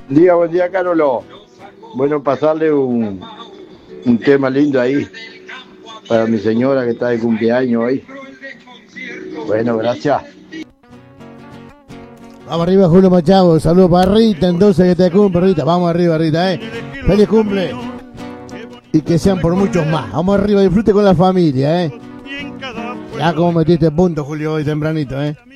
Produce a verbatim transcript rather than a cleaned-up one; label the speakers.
Speaker 1: Día, buen día, Carolo. Bueno, pasarle un, un tema lindo ahí para mi señora que está de cumpleaños hoy. Bueno, gracias.
Speaker 2: Vamos arriba, Julio Machado. Saludos para Rita, entonces que te cumple, Rita. Vamos arriba, Rita, eh. Feliz cumple. Y que sean por muchos más. Vamos arriba, disfrute con la familia, eh. Ya como metiste punto, Julio, hoy tempranito, eh.